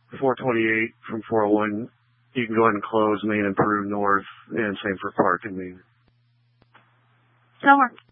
428 from 401, you can go ahead and close Main and Peru North and same for Park and Main. So